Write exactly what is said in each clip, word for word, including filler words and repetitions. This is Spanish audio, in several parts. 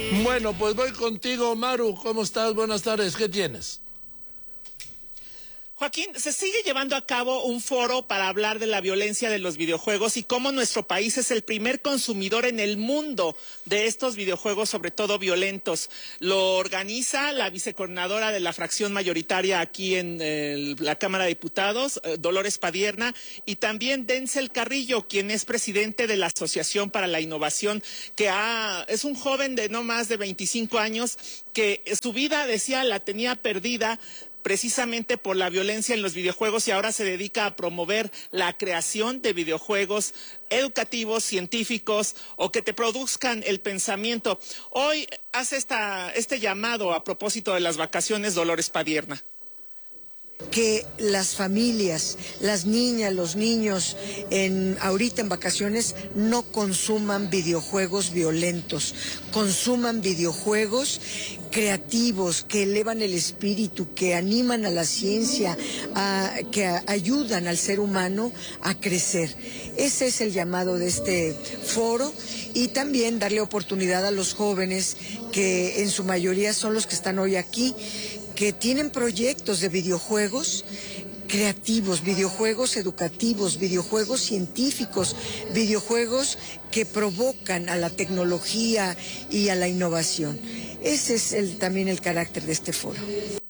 Bueno, pues voy contigo, Maru. ¿Cómo estás? Buenas tardes. ¿Qué tienes? Joaquín, se sigue llevando a cabo un foro para hablar de la violencia de los videojuegos y cómo nuestro país es el primer consumidor en el mundo de estos videojuegos, sobre todo violentos. Lo organiza la vicecoordinadora de la fracción mayoritaria aquí en el, la Cámara de Diputados, eh, Dolores Padierna, y también Denzel Carrillo, quien es presidente de la Asociación para la Innovación, que ha, es un joven de no más de veinticinco años que su vida, decía, la tenía perdida precisamente por la violencia en los videojuegos y ahora se dedica a promover la creación de videojuegos educativos, científicos o que te produzcan el pensamiento. Hoy hace esta, este llamado a propósito de las vacaciones, Dolores Padierna. Que las familias, las niñas, los niños, en, ahorita en vacaciones, no consuman videojuegos violentos, consuman videojuegos creativos, que elevan el espíritu, que animan a la ciencia, a, que a, ayudan al ser humano a crecer. Ese es el llamado de este foro y también darle oportunidad a los jóvenes, que en su mayoría son los que están hoy aquí, que tienen proyectos de videojuegos creativos, videojuegos educativos, videojuegos científicos, videojuegos que provocan a la tecnología y a la innovación. Ese es el, también el carácter de este foro.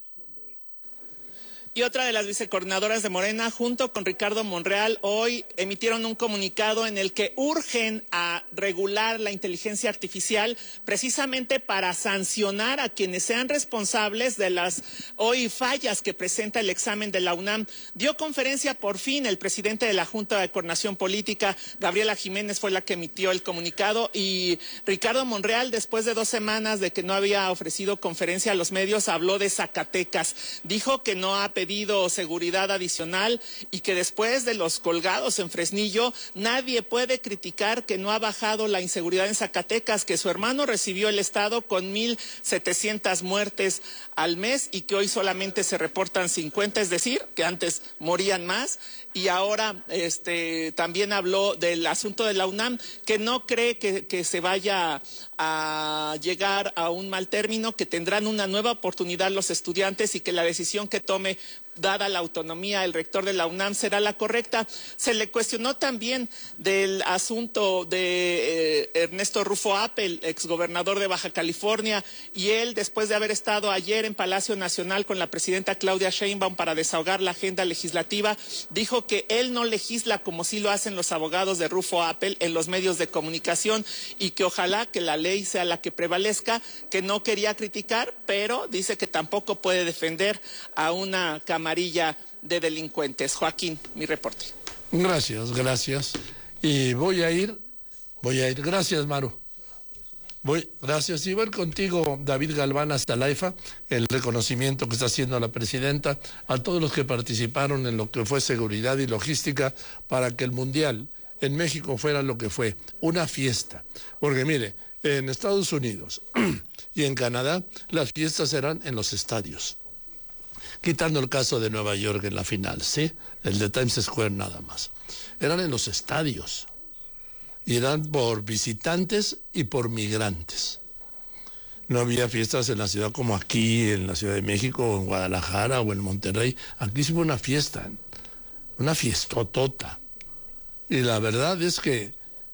Y otra de las vicecoordinadoras de Morena, junto con Ricardo Monreal, hoy emitieron un comunicado en el que urgen a regular la inteligencia artificial precisamente para sancionar a quienes sean responsables de las hoy fallas que presenta el examen de la UNAM. Dio conferencia por fin el presidente de la Junta de Coordinación Política, Gabriela Jiménez, fue la que emitió el comunicado, y Ricardo Monreal, después de dos semanas de que no había ofrecido conferencia a los medios, habló de Zacatecas. Dijo que no ha pedido seguridad adicional y que después de los colgados en Fresnillo nadie puede criticar que no ha bajado la inseguridad en Zacatecas, que su hermano recibió el estado con mil setecientas muertes al mes y que hoy solamente se reportan cincuenta, es decir, que antes morían más. Y ahora este también habló del asunto de la UNAM, que no cree que, que se vaya a llegar a un mal término, que tendrán una nueva oportunidad los estudiantes y que la decisión que tome, dada la autonomía, el rector de la UNAM, será la correcta. Se le cuestionó también del asunto de eh, Ernesto Rufo Appel, exgobernador de Baja California, y él, después de haber estado ayer en Palacio Nacional con la presidenta Claudia Sheinbaum para desahogar la agenda legislativa, dijo que él no legisla como sí lo hacen los abogados de Rufo Appel en los medios de comunicación y que ojalá que la ley sea la que prevalezca, que no quería criticar, pero dice que tampoco puede defender a una camarilla de delincuentes. Joaquín, mi reporte. Gracias, gracias. Y voy a ir, voy a ir. Gracias, Maru. Voy, gracias. Y voy a ir contigo, David Galván, hasta la EFA, el reconocimiento que está haciendo la presidenta a todos los que participaron en lo que fue seguridad y logística para que el Mundial en México fuera lo que fue, una fiesta. Porque mire, en Estados Unidos y en Canadá las fiestas eran en los estadios, quitando el caso de Nueva York en la final, ¿sí? El de Times Square nada más. Eran en los estadios. Y eran por visitantes y por migrantes. No había fiestas en la ciudad como aquí, en la Ciudad de México, o en Guadalajara, o en Monterrey. Aquí sí fue una fiesta, una fiestotota. Y la verdad es que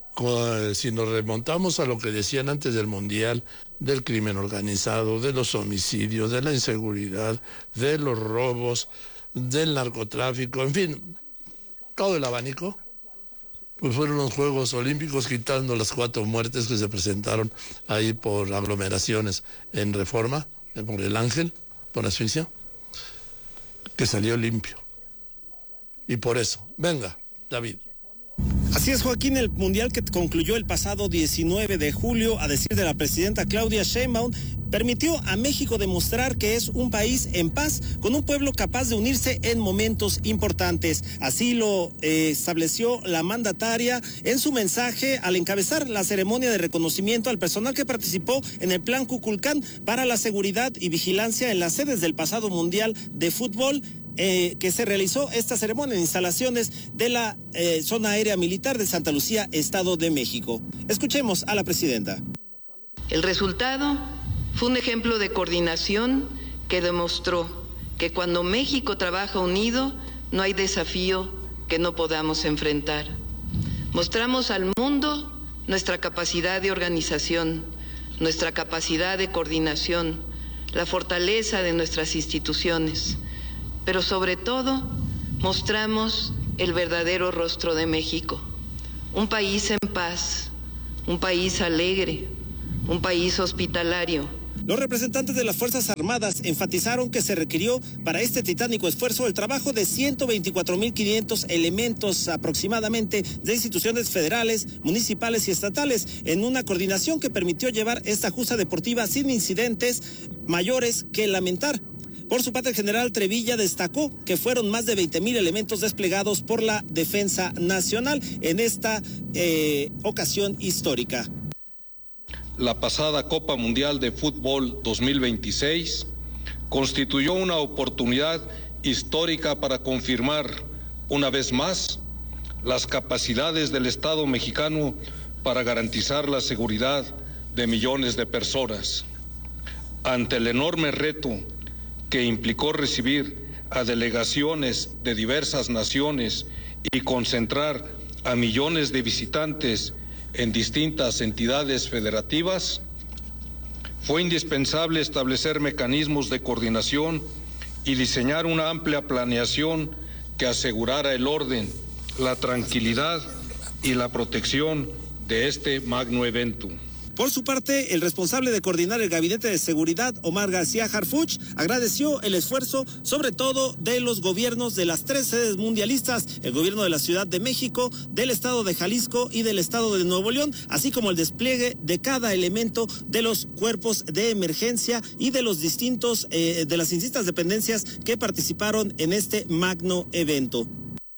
si nos remontamos a lo que decían antes del Mundial, del crimen organizado, de los homicidios, de la inseguridad, de los robos, del narcotráfico, en fin, todo el abanico, pues fueron los Juegos Olímpicos, quitando las cuatro muertes que se presentaron ahí por aglomeraciones en Reforma, por el Ángel, por asfixia, que salió limpio. Y por eso, venga, David. Así es, Joaquín, el Mundial que concluyó el pasado diecinueve de julio, a decir de la presidenta Claudia Sheinbaum, permitió a México demostrar que es un país en paz, con un pueblo capaz de unirse en momentos importantes. Así lo eh, estableció la mandataria en su mensaje al encabezar la ceremonia de reconocimiento al personal que participó en el Plan Kukulcán para la seguridad y vigilancia en las sedes del pasado Mundial de Fútbol. Eh, que se realizó esta ceremonia en instalaciones de la eh, zona aérea militar de Santa Lucía, Estado de México. Escuchemos a la presidenta. El resultado fue un ejemplo de coordinación que demostró que cuando México trabaja unido, no hay desafío que no podamos enfrentar. Mostramos al mundo nuestra capacidad de organización, nuestra capacidad de coordinación, la fortaleza de nuestras instituciones, pero sobre todo mostramos el verdadero rostro de México, un país en paz, un país alegre, un país hospitalario. Los representantes de las Fuerzas Armadas enfatizaron que se requirió para este titánico esfuerzo el trabajo de ciento veinticuatro mil quinientos elementos aproximadamente de instituciones federales, municipales y estatales en una coordinación que permitió llevar esta justa deportiva sin incidentes mayores que lamentar. Por su parte, el general Trevilla destacó que fueron más de veinte mil elementos desplegados por la Defensa Nacional en esta eh, ocasión histórica. La pasada Copa Mundial de Fútbol dos mil veintiséis constituyó una oportunidad histórica para confirmar una vez más las capacidades del Estado mexicano para garantizar la seguridad de millones de personas. Ante el enorme reto que implicó recibir a delegaciones de diversas naciones y concentrar a millones de visitantes en distintas entidades federativas, fue indispensable establecer mecanismos de coordinación y diseñar una amplia planeación que asegurara el orden, la tranquilidad y la protección de este magno evento. Por su parte, el responsable de coordinar el Gabinete de Seguridad, Omar García Harfuch, agradeció el esfuerzo, sobre todo de los gobiernos de las tres sedes mundialistas, el gobierno de la Ciudad de México, del estado de Jalisco y del estado de Nuevo León, así como el despliegue de cada elemento de los cuerpos de emergencia y de los distintos, eh, de las distintas dependencias que participaron en este magno evento.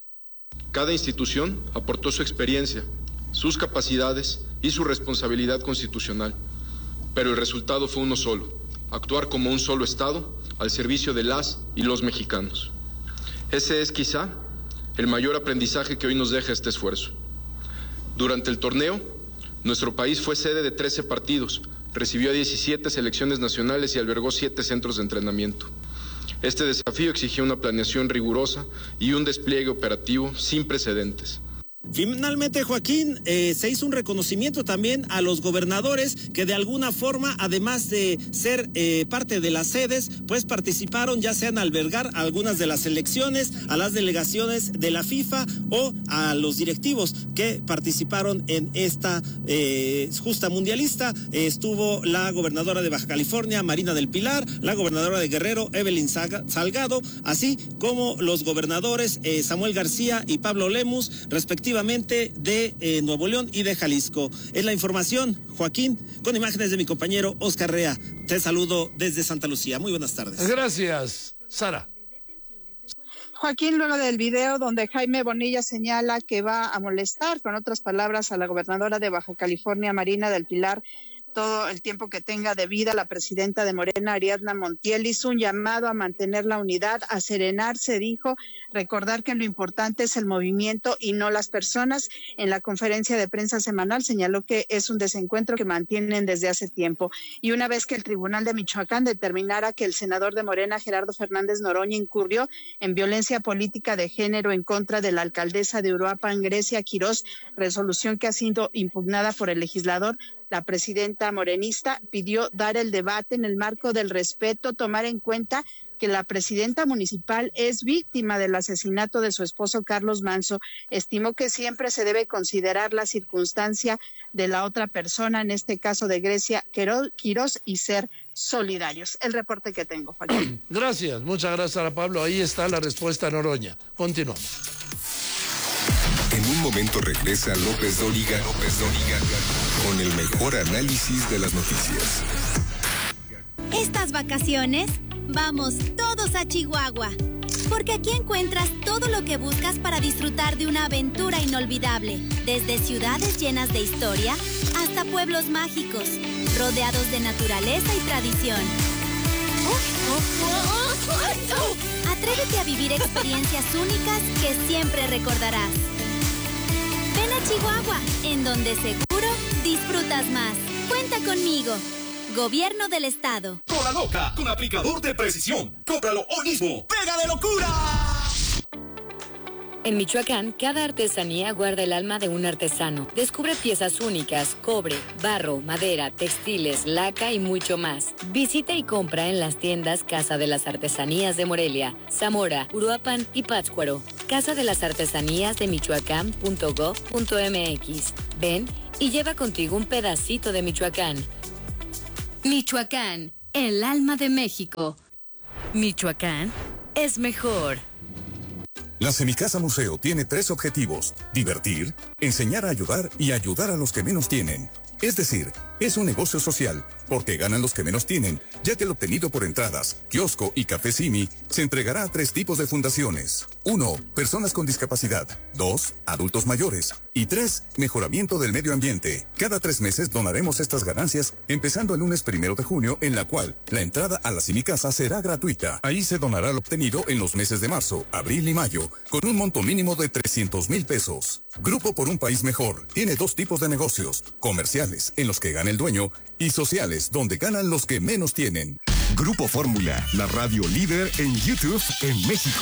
Cada institución aportó su experiencia, sus capacidades y su responsabilidad constitucional, pero el resultado fue uno solo: actuar como un solo Estado al servicio de las y los mexicanos. Ese es quizá el mayor aprendizaje que hoy nos deja este esfuerzo. Durante el torneo, nuestro país fue sede de trece partidos, recibió a diecisiete selecciones nacionales y albergó siete centros de entrenamiento. Este desafío exigió una planeación rigurosa y un despliegue operativo sin precedentes. Finalmente, Joaquín, eh, se hizo un reconocimiento también a los gobernadores que de alguna forma, además de ser eh, parte de las sedes, pues participaron ya sea en albergar algunas de las elecciones, a las delegaciones de la FIFA o a los directivos que participaron en esta eh, justa mundialista. Eh, estuvo la gobernadora de Baja California, Marina del Pilar, la gobernadora de Guerrero, Evelyn Salgado, así como los gobernadores eh, Samuel García y Pablo Lemus, respectivamente de eh, Nuevo León y de Jalisco. Es la información, Joaquín, con imágenes de mi compañero Oscar Rea. Te saludo desde Santa Lucía. Muy buenas tardes. Gracias, Sara. Joaquín, luego del video donde Jaime Bonilla señala que va a molestar, con otras palabras, a la gobernadora de Baja California, Marina del Pilar, todo el tiempo que tenga de vida, la presidenta de Morena, Ariadna Montiel, hizo un llamado a mantener la unidad, a serenarse, dijo, recordar que lo importante es el movimiento y no las personas. En la conferencia de prensa semanal señaló que es un desencuentro que mantienen desde hace tiempo. Y una vez que el Tribunal de Michoacán determinara que el senador de Morena, Gerardo Fernández Noroña, incurrió en violencia política de género en contra de la alcaldesa de Uruapan, Grecia Quirós, resolución que ha sido impugnada por el legislador, la presidenta morenista pidió dar el debate en el marco del respeto, tomar en cuenta que la presidenta municipal es víctima del asesinato de su esposo Carlos Manso. Estimó que siempre se debe considerar la circunstancia de la otra persona, en este caso de Grecia Quirós, y ser solidarios. El reporte que tengo, Joaquín. Gracias, muchas gracias, Sara Pablo. Ahí está la respuesta, Noroña. Continuamos. En un momento regresa López Dóriga, López Dóriga, con el mejor análisis de las noticias. Estas vacaciones, vamos todos a Chihuahua, porque aquí encuentras todo lo que buscas para disfrutar de una aventura inolvidable, desde ciudades llenas de historia hasta pueblos mágicos, rodeados de naturaleza y tradición. Atrévete a vivir experiencias únicas que siempre recordarás. Ven a Chihuahua, en donde seguro disfrutas más. Cuenta conmigo. Gobierno del Estado. Cola Loca, con aplicador de precisión. Cómpralo hoy mismo. ¡Pega de locura! En Michoacán, cada artesanía guarda el alma de un artesano. Descubre piezas únicas, cobre, barro, madera, textiles, laca y mucho más. Visita y compra en las tiendas Casa de las Artesanías de Morelia, Zamora, Uruapan y Pátzcuaro. Casa de las Artesanías de Michoacán punto gov punto m x. Ven y lleva contigo un pedacito de Michoacán. Michoacán, el alma de México. Michoacán es mejor. La Semicasa Museo tiene tres objetivos: divertir, enseñar a ayudar y ayudar a los que menos tienen. Es decir, es un negocio social, porque ganan los que menos tienen, ya que el obtenido por entradas, kiosco y café Simi se entregará a tres tipos de fundaciones. Uno, personas con discapacidad. Dos, adultos mayores. Y tres, mejoramiento del medio ambiente. Cada tres meses donaremos estas ganancias, empezando el lunes primero de junio, en la cual la entrada a la Semicasa será gratuita. Ahí se donará lo obtenido en los meses de marzo, abril y mayo, con un monto mínimo de trescientos mil pesos. Grupo por un País Mejor tiene dos tipos de negocios: comerciales, en los que gana el dueño, y sociales, donde ganan los que menos tienen. Grupo Fórmula, la radio líder en YouTube en México.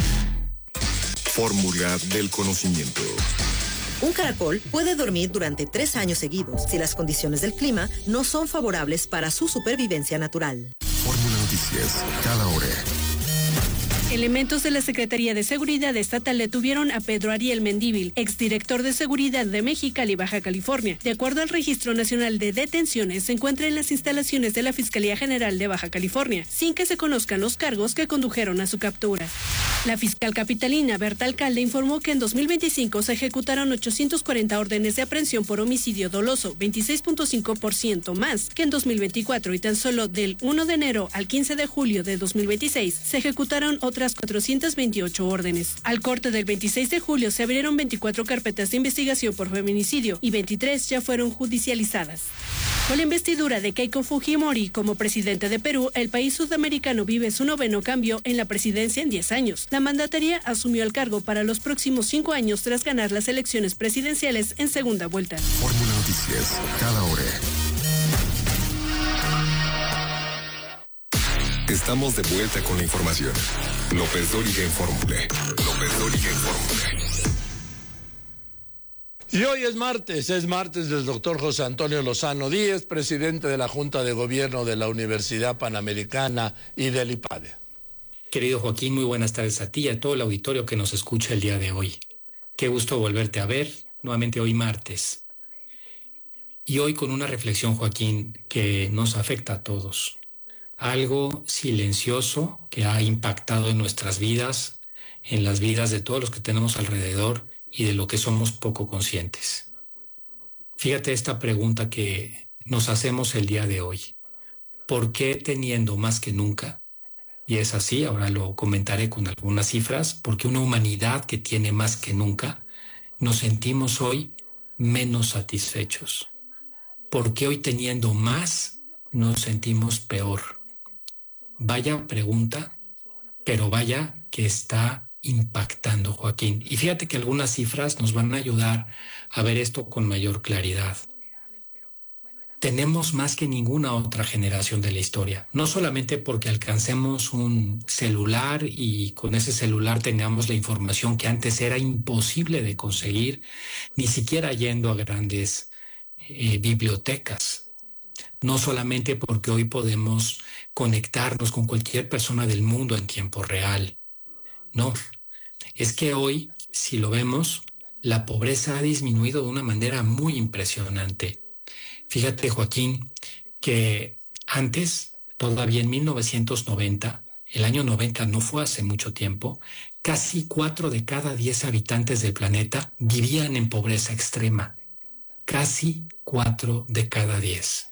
Fórmula del conocimiento. Un caracol puede dormir durante tres años seguidos si las condiciones del clima no son favorables para su supervivencia natural. Fórmula Noticias, cada hora. Elementos de la Secretaría de Seguridad Estatal detuvieron a Pedro Ariel Mendívil, exdirector de Seguridad de Mexicali, Baja California. De acuerdo al Registro Nacional de Detenciones, se encuentra en las instalaciones de la Fiscalía General de Baja California, sin que se conozcan los cargos que condujeron a su captura. La fiscal capitalina Berta Alcalde informó que en dos mil veinticinco se ejecutaron ochocientas cuarenta órdenes de aprehensión por homicidio doloso, veintiséis punto cinco por ciento más que en dos mil veinticuatro, y tan solo del primero de enero al quince de julio de dos mil veintiséis se ejecutaron otras cuatrocientas veintiocho órdenes. Al corte del veintiséis de julio se abrieron veinticuatro carpetas de investigación por feminicidio y veintitrés ya fueron judicializadas. Con la investidura de Keiko Fujimori como presidente de Perú, el país sudamericano vive su noveno cambio en la presidencia en diez años. La mandataria asumió el cargo para los próximos cinco años tras ganar las elecciones presidenciales en segunda vuelta. Fórmula Noticias, cada hora. Estamos de vuelta con la información. López Dóriga en Fórmula. López Dóriga en Fórmula. Y hoy es martes, es martes del doctor José Antonio Lozano Díez, presidente de la Junta de Gobierno de la Universidad Panamericana y del IPADE. Querido Joaquín, muy buenas tardes a ti y a todo el auditorio que nos escucha el día de hoy. Qué gusto volverte a ver, nuevamente hoy martes. Y hoy con una reflexión, Joaquín, que nos afecta a todos. Algo silencioso que ha impactado en nuestras vidas, en las vidas de todos los que tenemos alrededor y de lo que somos poco conscientes. Fíjate esta pregunta que nos hacemos el día de hoy. ¿Por qué teniendo más que nunca? Y es así, ahora lo comentaré con algunas cifras, porque una humanidad que tiene más que nunca, nos sentimos hoy menos satisfechos. ¿Por qué hoy teniendo más nos sentimos peor? Vaya pregunta, pero vaya que está impactando, Joaquín. Y fíjate que algunas cifras nos van a ayudar a ver esto con mayor claridad. Tenemos más que ninguna otra generación de la historia, no solamente porque alcancemos un celular y con ese celular tengamos la información que antes era imposible de conseguir, ni siquiera yendo a grandes eh, bibliotecas. No solamente porque hoy podemos conectarnos con cualquier persona del mundo en tiempo real. No, es que hoy, si lo vemos, la pobreza ha disminuido de una manera muy impresionante. Fíjate, Joaquín, que antes, todavía en mil novecientos noventa, el año noventa no fue hace mucho tiempo, casi cuatro de cada diez habitantes del planeta vivían en pobreza extrema. Casi cuatro de cada diez.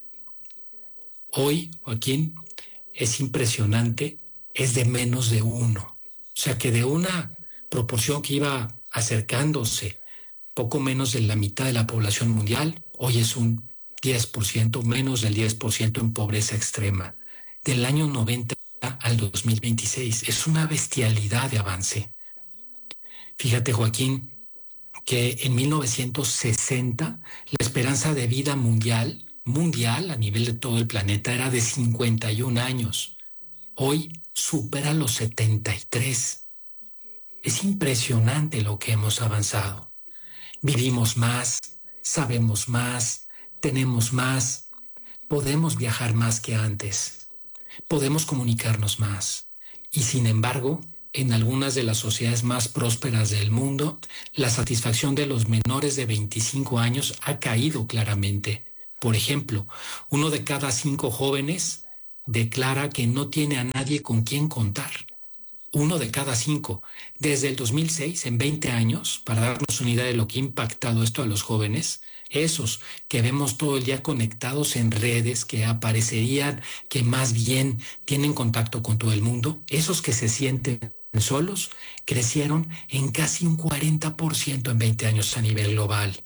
Hoy, Joaquín, es impresionante, es de menos de uno. O sea que de una proporción que iba acercándose poco menos de la mitad de la población mundial, hoy es un diez por ciento, menos del diez por ciento en pobreza extrema. Del año noventa al dos mil veintiséis. Es una bestialidad de avance. Fíjate, Joaquín, que en mil novecientos sesenta la esperanza de vida mundial mundial a nivel de todo el planeta era de cincuenta y un años. Hoy supera los setenta y tres. Es impresionante lo que hemos avanzado. Vivimos más, sabemos más, tenemos más, podemos viajar más que antes, podemos comunicarnos más. Y sin embargo, en algunas de las sociedades más prósperas del mundo, la satisfacción de los menores de veinticinco años ha caído claramente. Por ejemplo, uno de cada cinco jóvenes declara que no tiene a nadie con quien contar. Uno de cada cinco. Desde el dos mil seis, en veinte años, para darnos una idea de lo que ha impactado esto a los jóvenes, esos que vemos todo el día conectados en redes, que aparecerían que más bien tienen contacto con todo el mundo, esos que se sienten solos, crecieron en casi un cuarenta por ciento en veinte años a nivel global.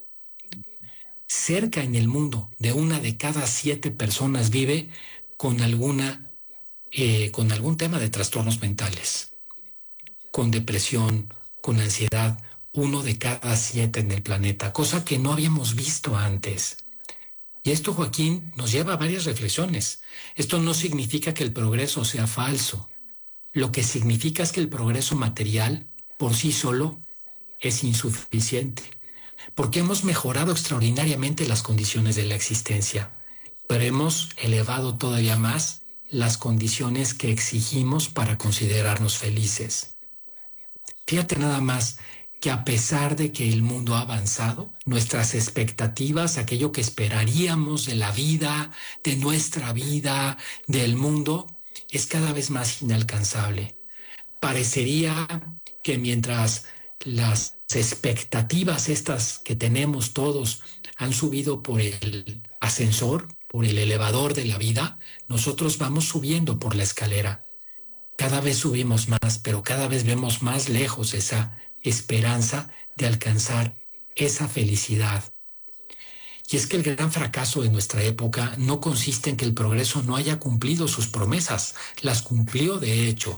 Cerca en el mundo de una de cada siete personas vive con alguna, eh, con algún tema de trastornos mentales, con depresión, con ansiedad, uno de cada siete en el planeta, cosa que no habíamos visto antes. Y esto, Joaquín, nos lleva a varias reflexiones. Esto no significa que el progreso sea falso. Lo que significa es que el progreso material por sí solo es insuficiente, porque hemos mejorado extraordinariamente las condiciones de la existencia, pero hemos elevado todavía más las condiciones que exigimos para considerarnos felices. Fíjate nada más que a pesar de que el mundo ha avanzado, nuestras expectativas, aquello que esperaríamos de la vida, de nuestra vida, del mundo, es cada vez más inalcanzable. Parecería que mientras las expectativas estas que tenemos todos han subido por el ascensor, por el elevador de la vida, nosotros vamos subiendo por la escalera. Cada vez subimos más, pero cada vez vemos más lejos esa esperanza de alcanzar esa felicidad. Y es que el gran fracaso de nuestra época no consiste en que el progreso no haya cumplido sus promesas, las cumplió de hecho.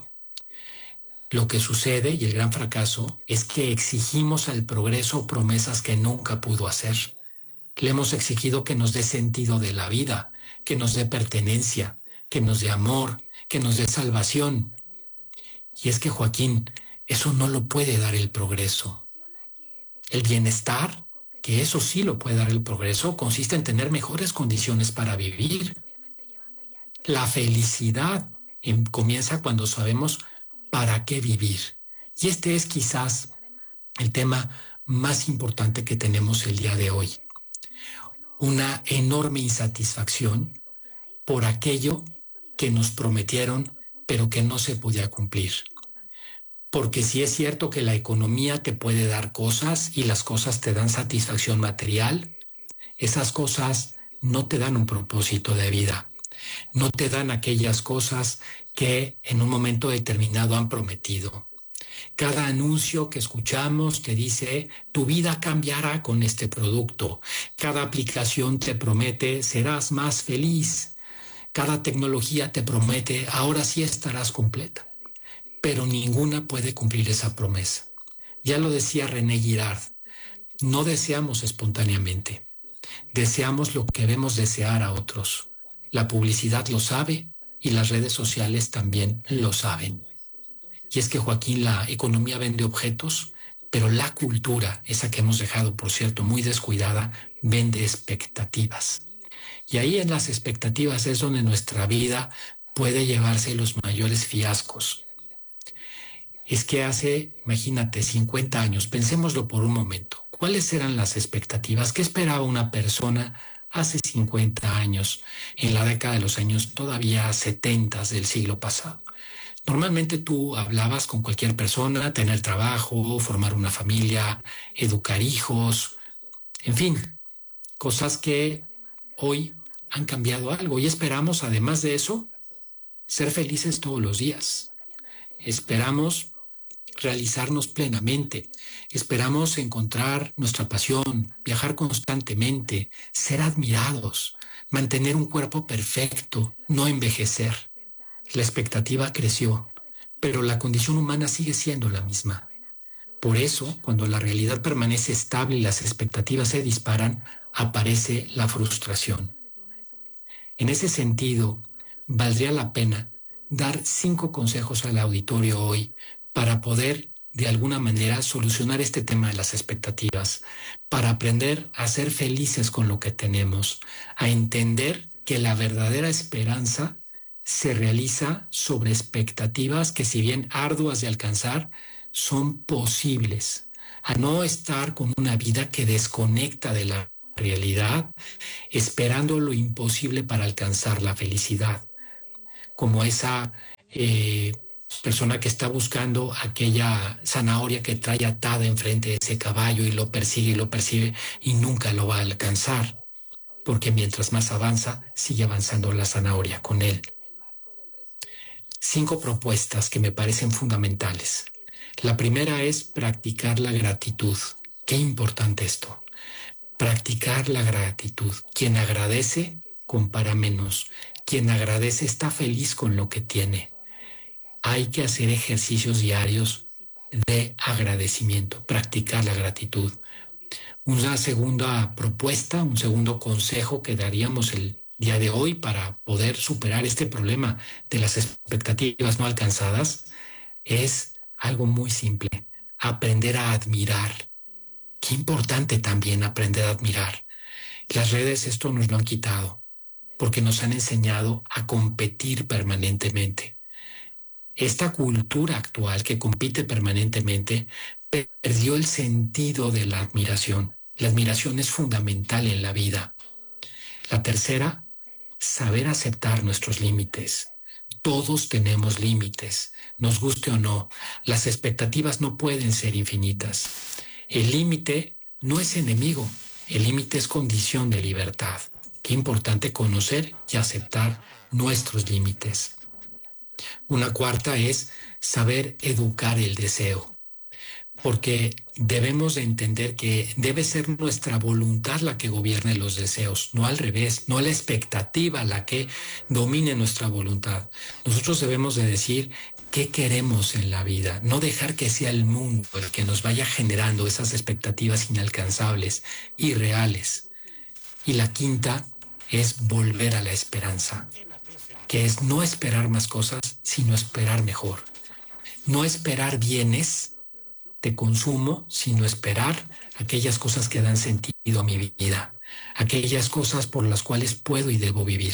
Lo que sucede, y el gran fracaso, es que exigimos al progreso promesas que nunca pudo hacer. Le hemos exigido que nos dé sentido de la vida, que nos dé pertenencia, que nos dé amor, que nos dé salvación. Y es que, Joaquín, eso no lo puede dar el progreso. El bienestar, que eso sí lo puede dar el progreso, consiste en tener mejores condiciones para vivir. La felicidad em, comienza cuando sabemos para qué vivir. Y este es quizás el tema más importante que tenemos el día de hoy. Una enorme insatisfacción por aquello que nos prometieron, pero que no se podía cumplir. Porque sí es cierto que la economía te puede dar cosas y las cosas te dan satisfacción material, esas cosas no te dan un propósito de vida, no te dan aquellas cosas que en un momento determinado han prometido. Cada anuncio que escuchamos te dice, tu vida cambiará con este producto. Cada aplicación te promete, serás más feliz. Cada tecnología te promete, ahora sí estarás completa. Pero ninguna puede cumplir esa promesa. Ya lo decía René Girard, no deseamos espontáneamente, deseamos lo que vemos desear a otros. La publicidad lo sabe y las redes sociales también lo saben. Y es que, Joaquín, la economía vende objetos, pero la cultura, esa que hemos dejado, por cierto, muy descuidada, vende expectativas. Y ahí en las expectativas es donde nuestra vida puede llevarse los mayores fiascos. Es que hace, imagínate, cincuenta años, pensémoslo por un momento. ¿Cuáles eran las expectativas? ¿Qué esperaba una persona hace cincuenta años, en la década de los años todavía setenta del siglo pasado? Normalmente tú hablabas con cualquier persona, tener trabajo, formar una familia, educar hijos, en fin, cosas que hoy han cambiado algo y esperamos, además de eso, ser felices todos los días. Esperamos realizarnos plenamente. Esperamos encontrar nuestra pasión, viajar constantemente, ser admirados, mantener un cuerpo perfecto, no envejecer. La expectativa creció, pero la condición humana sigue siendo la misma. Por eso, cuando la realidad permanece estable y las expectativas se disparan, aparece la frustración. En ese sentido, valdría la pena dar cinco consejos al auditorio hoy para poder, de alguna manera, solucionar este tema de las expectativas, para aprender a ser felices con lo que tenemos, a entender que la verdadera esperanza se realiza sobre expectativas que, si bien arduas de alcanzar, son posibles, a no estar con una vida que desconecta de la realidad, esperando lo imposible para alcanzar la felicidad, como esa eh, persona que está buscando aquella zanahoria que trae atada enfrente de ese caballo y lo persigue y lo persigue y nunca lo va a alcanzar, porque mientras más avanza, sigue avanzando la zanahoria con él. Cinco propuestas que me parecen fundamentales. La primera es practicar la gratitud. Qué importante esto. Practicar la gratitud. Quien agradece, compara menos. Quien agradece está feliz con lo que tiene. Hay que hacer ejercicios diarios de agradecimiento, practicar la gratitud. Una segunda propuesta, un segundo consejo que daríamos el día de hoy para poder superar este problema de las expectativas no alcanzadas es algo muy simple: aprender a admirar. Qué importante también aprender a admirar. Las redes esto nos lo han quitado porque nos han enseñado a competir permanentemente. Esta cultura actual que compite permanentemente perdió el sentido de la admiración. La admiración es fundamental en la vida. La tercera, saber aceptar nuestros límites. Todos tenemos límites, nos guste o no. Las expectativas no pueden ser infinitas. El límite no es enemigo, el límite es condición de libertad. Qué importante conocer y aceptar nuestros límites. Una cuarta es saber educar el deseo, porque debemos de entender que debe ser nuestra voluntad la que gobierne los deseos, no al revés, no la expectativa la que domine nuestra voluntad. Nosotros debemos de decir qué queremos en la vida, no dejar que sea el mundo el que nos vaya generando esas expectativas inalcanzables, irreales. Y la quinta es volver a la esperanza, que es no esperar más cosas, sino esperar mejor. No esperar bienes de consumo, sino esperar aquellas cosas que dan sentido a mi vida, aquellas cosas por las cuales puedo y debo vivir.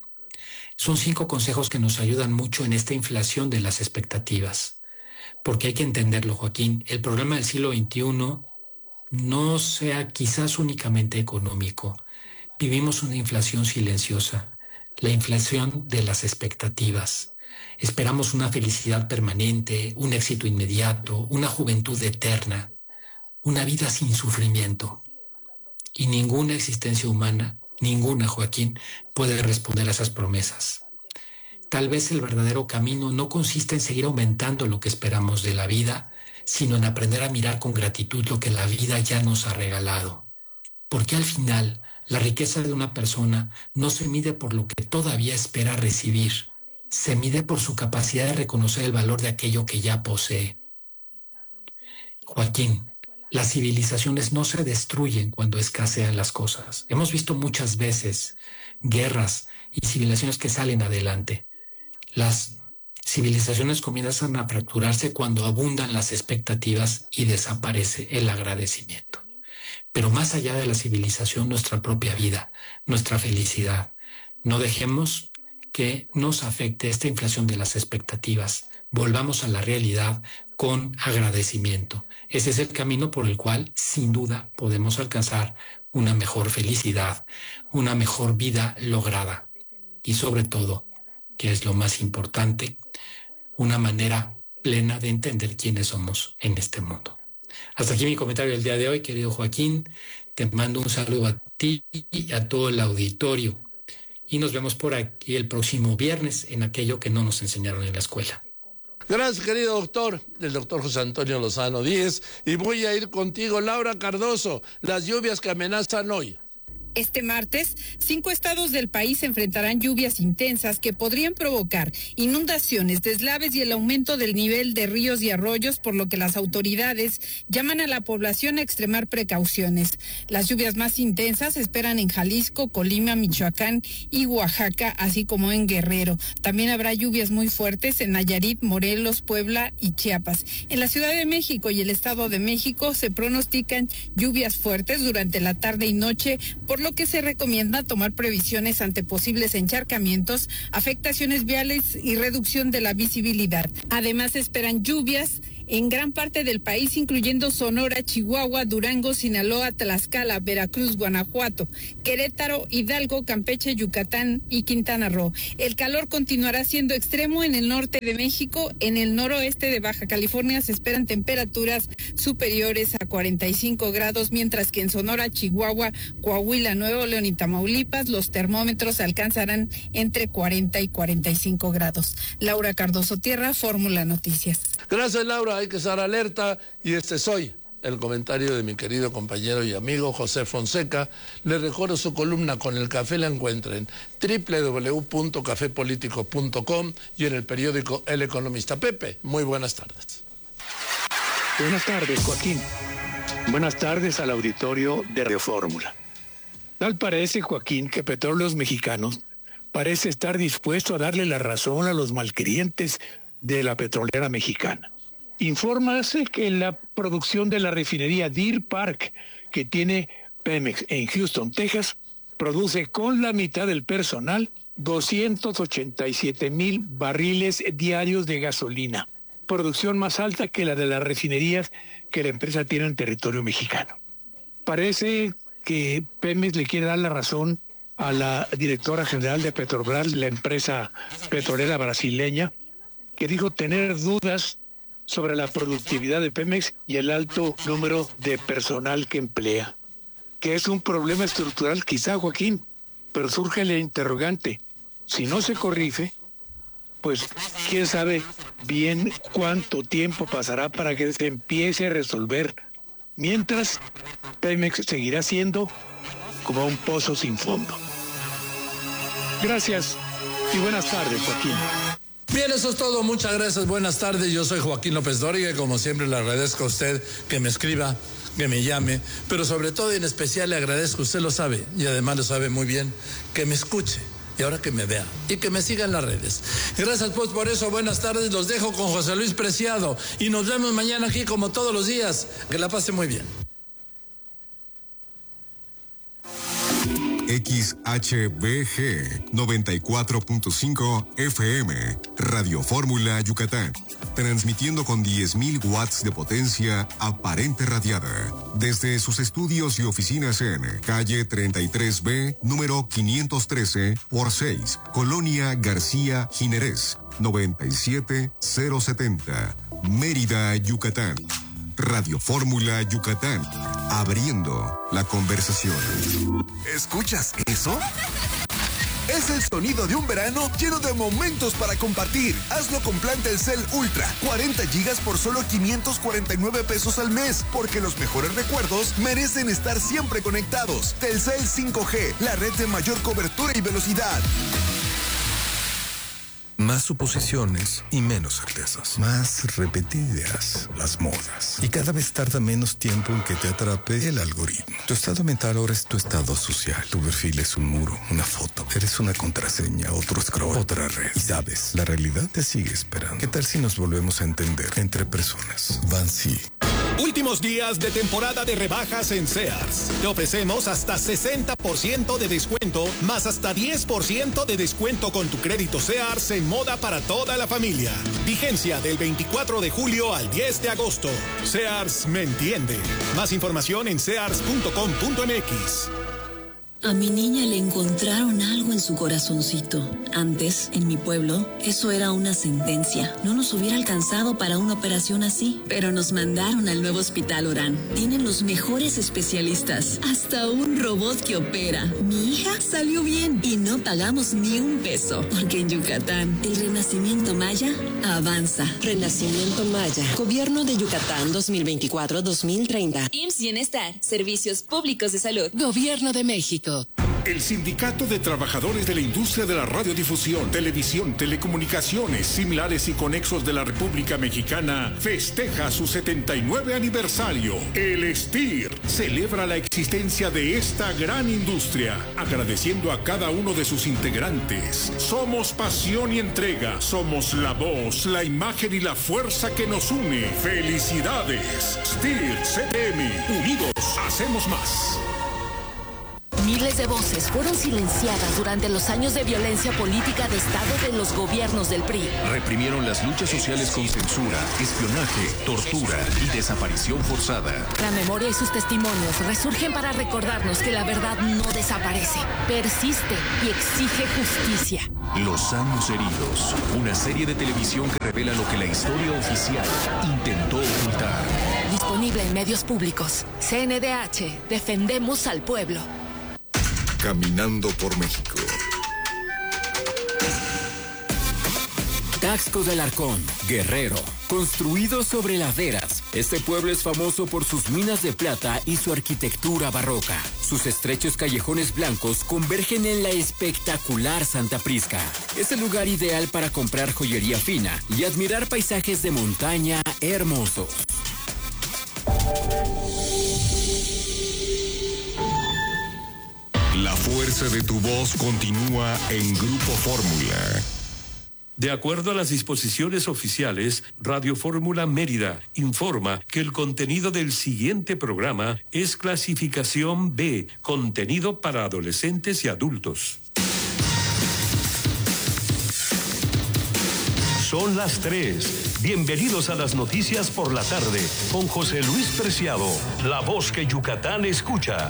Son cinco consejos que nos ayudan mucho en esta inflación de las expectativas, porque hay que entenderlo, Joaquín, el problema del siglo veintiuno no sea quizás únicamente económico. Vivimos una inflación silenciosa, la inflación de las expectativas. Esperamos una felicidad permanente, un éxito inmediato, una juventud eterna, una vida sin sufrimiento. Y ninguna existencia humana, ninguna, Joaquín, puede responder a esas promesas. Tal vez el verdadero camino no consiste en seguir aumentando lo que esperamos de la vida, sino en aprender a mirar con gratitud lo que la vida ya nos ha regalado. Porque al final, la riqueza de una persona no se mide por lo que todavía espera recibir, se mide por su capacidad de reconocer el valor de aquello que ya posee. Joaquín, las civilizaciones no se destruyen cuando escasean las cosas. Hemos visto muchas veces guerras y civilizaciones que salen adelante. Las civilizaciones comienzan a fracturarse cuando abundan las expectativas y desaparece el agradecimiento. Pero más allá de la civilización, nuestra propia vida, nuestra felicidad. No dejemos que nos afecte esta inflación de las expectativas. Volvamos a la realidad con agradecimiento. Ese es el camino por el cual, sin duda, podemos alcanzar una mejor felicidad, una mejor vida lograda. Y sobre todo, que es lo más importante, una manera plena de entender quiénes somos en este mundo. Hasta aquí mi comentario del día de hoy, querido Joaquín. Te mando un saludo a ti y a todo el auditorio. Y nos vemos por aquí el próximo viernes en aquello que no nos enseñaron en la escuela. Gracias, querido doctor, el doctor José Antonio Lozano Díez. Y voy a ir contigo, Laura Cardoso. Las lluvias que amenazan hoy. Este martes, cinco estados del país enfrentarán lluvias intensas que podrían provocar inundaciones, deslaves y el aumento del nivel de ríos y arroyos, por lo que las autoridades llaman a la población a extremar precauciones. Las lluvias más intensas se esperan en Jalisco, Colima, Michoacán y Oaxaca, así como en Guerrero. También habrá lluvias muy fuertes en Nayarit, Morelos, Puebla y Chiapas. En la Ciudad de México y el Estado de México se pronostican lluvias fuertes durante la tarde y noche, por lo que se recomienda tomar previsiones ante posibles encharcamientos, afectaciones viales y reducción de la visibilidad. Además, se esperan lluvias en gran parte del país, incluyendo Sonora, Chihuahua, Durango, Sinaloa, Tlaxcala, Veracruz, Guanajuato, Querétaro, Hidalgo, Campeche, Yucatán y Quintana Roo. El calor continuará siendo extremo en el norte de México. En el noroeste de Baja California se esperan temperaturas superiores a cuarenta y cinco grados, mientras que en Sonora, Chihuahua, Coahuila, Nuevo León y Tamaulipas los termómetros alcanzarán entre cuarenta y cuarenta y cinco grados. Laura Cardoso Tierra, Fórmula Noticias. Gracias, Laura. Hay que estar alerta. Y este soy el comentario de mi querido compañero y amigo José Fonseca. Les recuerdo su columna Con el Café, la encuentren en doble u doble u doble u punto café político punto com y en el periódico El Economista. Pepe, muy buenas tardes. Buenas tardes, Joaquín. Buenas tardes al auditorio de Radio Fórmula. Tal parece, Joaquín, que Petróleos Mexicanos parece estar dispuesto a darle la razón a los malquerientes de la petrolera mexicana. Infórmase que la producción de la refinería Deer Park, que tiene Pemex en Houston, Texas, produce con la mitad del personal doscientos ochenta y siete mil barriles diarios de gasolina, producción más alta que la de las refinerías que la empresa tiene en territorio mexicano. Parece que Pemex le quiere dar la razón a la directora general de Petrobras, la empresa petrolera brasileña, que dijo tener dudas sobre la productividad de Pemex y el alto número de personal que emplea, que es un problema estructural quizá, Joaquín, pero surge la interrogante, si no se corrige, pues quién sabe bien cuánto tiempo pasará para que se empiece a resolver, mientras Pemex seguirá siendo como un pozo sin fondo. Gracias y buenas tardes, Joaquín. Bien, eso es todo. Muchas gracias. Buenas tardes. Yo soy Joaquín López Dóriga y como siempre le agradezco a usted que me escriba, que me llame, pero sobre todo y en especial le agradezco, usted lo sabe y además lo sabe muy bien, que me escuche y ahora que me vea y que me siga en las redes. Gracias pues por eso. Buenas tardes. Los dejo con José Luis Preciado y nos vemos mañana aquí como todos los días. Que la pase muy bien. X H B G noventa y cuatro punto cinco F M, Radio Fórmula Yucatán, transmitiendo con diez mil watts de potencia aparente radiada, desde sus estudios y oficinas en calle treinta y tres B, número quinientos trece por seis, Colonia García Jiménez, noventa y siete mil setenta, Mérida, Yucatán. Radio Fórmula Yucatán, abriendo la conversación. ¿Escuchas eso? Es el sonido de un verano lleno de momentos para compartir. Hazlo con plan Telcel Ultra, cuarenta gigas por solo quinientos cuarenta y nueve pesos al mes, porque los mejores recuerdos merecen estar siempre conectados. Telcel cinco G, la red de mayor cobertura y velocidad. Más suposiciones y menos certezas. Más repetidas las modas. Y cada vez tarda menos tiempo en que te atrape el algoritmo. Tu estado mental ahora es tu estado social. Tu perfil es un muro, una foto. Eres una contraseña, otro scroll, otra red. Y sabes, la realidad te sigue esperando. ¿Qué tal si nos volvemos a entender entre personas? Bansi. Últimos días de temporada de rebajas en Sears. Te ofrecemos hasta sesenta por ciento de descuento, más hasta diez por ciento de descuento con tu crédito Sears en moda para toda la familia. Vigencia del veinticuatro de julio al diez de agosto. Sears me entiende. Más información en sears punto com punto m x. A mi niña le encontraron algo en su corazoncito. Antes, en mi pueblo, eso era una sentencia. No nos hubiera alcanzado para una operación así. Pero nos mandaron al nuevo Hospital Orán. Tienen los mejores especialistas. Hasta un robot que opera. Mi hija salió bien y no pagamos ni un peso. Porque en Yucatán, el renacimiento maya avanza. Renacimiento Maya. Gobierno de Yucatán dos mil veinticuatro a dos mil treinta. I M S S Bienestar. Servicios Públicos de Salud. Gobierno de México. El Sindicato de Trabajadores de la Industria de la Radiodifusión, Televisión, Telecomunicaciones, Similares y Conexos de la República Mexicana festeja su setenta y nueve aniversario. El S T I R celebra la existencia de esta gran industria, agradeciendo a cada uno de sus integrantes. Somos pasión y entrega, somos la voz, la imagen y la fuerza que nos une. ¡Felicidades! S T I R C T M, unidos hacemos más. Miles de voces fueron silenciadas durante los años de violencia política de Estado de los gobiernos del P R I. Reprimieron las luchas sociales con censura, espionaje, tortura y desaparición forzada. La memoria y sus testimonios resurgen para recordarnos que la verdad no desaparece, persiste y exige justicia. Los años heridos, una serie de televisión que revela lo que la historia oficial intentó ocultar. Disponible en medios públicos. C N D H, defendemos al pueblo. Caminando por México. Taxco del Arcón, Guerrero, construido sobre laderas. Este pueblo es famoso por sus minas de plata y su arquitectura barroca. Sus estrechos callejones blancos convergen en la espectacular Santa Prisca. Es el lugar ideal para comprar joyería fina y admirar paisajes de montaña hermosos. La fuerza de tu voz continúa en Grupo Fórmula. De acuerdo a las disposiciones oficiales, Radio Fórmula Mérida informa que el contenido del siguiente programa es clasificación B, contenido para adolescentes y adultos. Son las tres. Bienvenidos a las noticias por la tarde con José Luis Preciado, la voz que Yucatán escucha.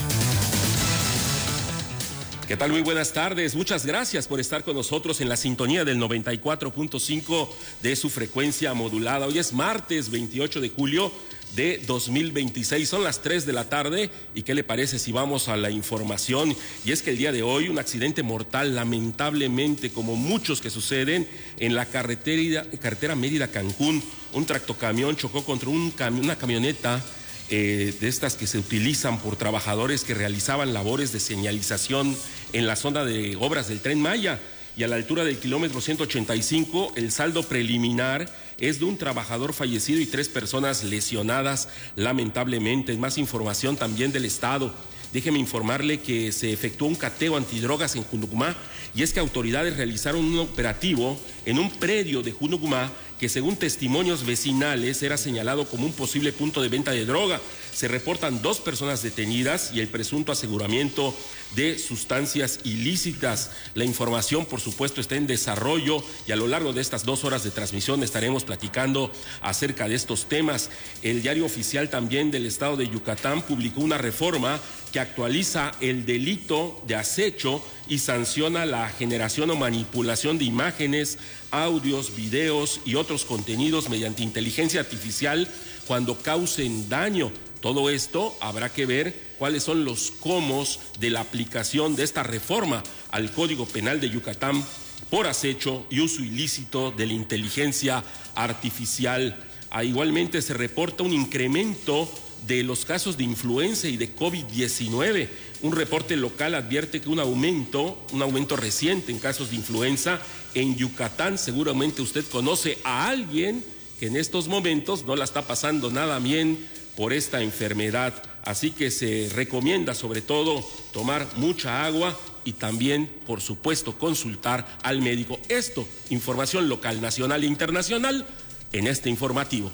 ¿Qué tal? Muy buenas tardes. Muchas gracias por estar con nosotros en la sintonía del noventa y cuatro punto cinco de su frecuencia modulada. Hoy es martes veintiocho de julio de dos mil veintiséis. Son las tres de la tarde. ¿Y qué le parece si vamos a la información? Y es que el día de hoy un accidente mortal, lamentablemente, como muchos que suceden en la carretera, carretera Mérida-Cancún. Un tractocamión chocó contra un cami- una camioneta Eh, de estas que se utilizan por trabajadores que realizaban labores de señalización en la zona de obras del Tren Maya. Y a la altura del kilómetro ciento ochenta y cinco, el saldo preliminar es de un trabajador fallecido y tres personas lesionadas, lamentablemente. Más información también del Estado. Déjeme informarle que se efectuó un cateo antidrogas en Junucumá, y es que autoridades realizaron un operativo en un predio de Junucumá que, según testimonios vecinales, era señalado como un posible punto de venta de droga. Se reportan dos personas detenidas y el presunto aseguramiento de sustancias ilícitas. La información, por supuesto, está en desarrollo y a lo largo de estas dos horas de transmisión estaremos platicando acerca de estos temas. El Diario Oficial también del Estado de Yucatán publicó una reforma que actualiza el delito de acecho y sanciona la generación o manipulación de imágenes, audios, videos y otros contenidos mediante inteligencia artificial cuando causen daño. Todo esto habrá que ver cuáles son los comos de la aplicación de esta reforma al Código Penal de Yucatán por acecho y uso ilícito de la inteligencia artificial. Ah, igualmente se reporta un incremento de los casos de influenza y de COVID diecinueve. Un reporte local advierte que un aumento, un aumento reciente en casos de influenza en Yucatán. Seguramente usted conoce a alguien que en estos momentos no la está pasando nada bien por esta enfermedad. Así que se recomienda sobre todo tomar mucha agua y también, por supuesto, consultar al médico. Esto, información local, nacional e internacional en este informativo.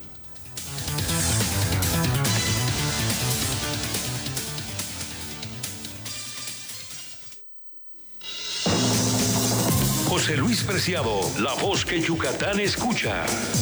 José Luis Preciado, la voz que Yucatán escucha.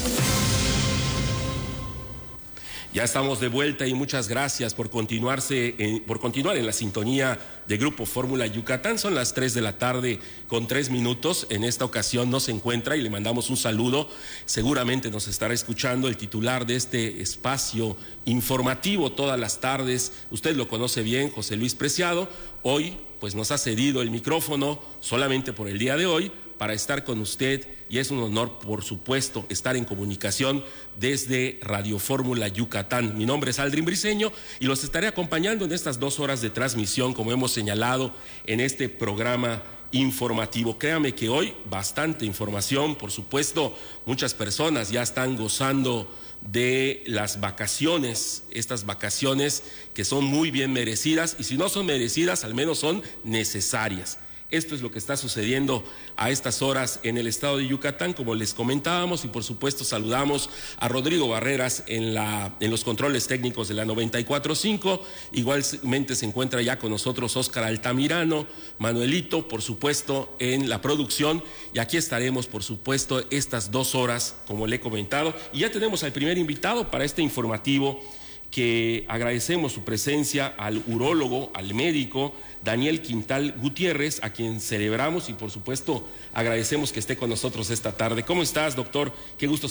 Ya estamos de vuelta y muchas gracias por continuarse en, por continuar en la sintonía de Grupo Fórmula Yucatán. Son las tres de la tarde con tres minutos. En esta ocasión no se encuentra y le mandamos un saludo. Seguramente nos estará escuchando el titular de este espacio informativo todas las tardes. Usted lo conoce bien, José Luis Preciado. Hoy pues nos ha cedido el micrófono solamente por el día de hoy, para estar con usted y es un honor, por supuesto, estar en comunicación desde Radio Fórmula Yucatán. Mi nombre es Aldrin Briceño y los estaré acompañando en estas dos horas de transmisión, como hemos señalado en este programa informativo. Créame que hoy bastante información, por supuesto, muchas personas ya están gozando de las vacaciones, estas vacaciones que son muy bien merecidas y si no son merecidas, al menos son necesarias. Esto es lo que está sucediendo a estas horas en el estado de Yucatán, como les comentábamos, y por supuesto saludamos a Rodrigo Barreras en, la, en los controles técnicos de la noventa y cuatro punto cinco. Igualmente se encuentra ya con nosotros Óscar Altamirano, Manuelito, por supuesto, en la producción. Y aquí estaremos, por supuesto, estas dos horas, como le he comentado. Y ya tenemos al primer invitado para este informativo, que agradecemos su presencia al urólogo, al médico Daniel Quintal Gutiérrez, a quien celebramos y por supuesto agradecemos que esté con nosotros esta tarde. ¿Cómo estás, doctor? Qué gusto